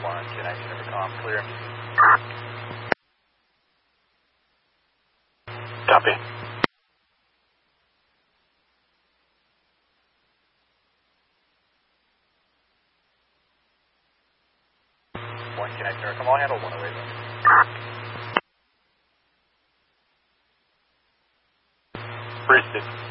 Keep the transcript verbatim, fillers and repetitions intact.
one, Q nineteen over comm, clear. Copy. one, Q nineteen over comm, I'll handle one away then. Received.